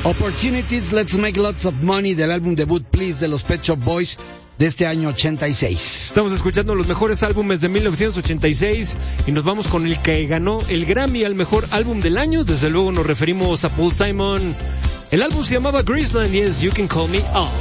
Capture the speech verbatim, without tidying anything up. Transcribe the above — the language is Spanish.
Opportunities, Let's Make Lots of Money, del álbum debut Please de los Pet Shop Boys de este año ochenta y seis. Estamos escuchando los mejores álbumes de mil novecientos ochenta y seis y nos vamos con el que ganó el Grammy al mejor álbum del año. Desde luego nos referimos a Paul Simon. El álbum se llamaba Graceland y es You Can Call Me Al.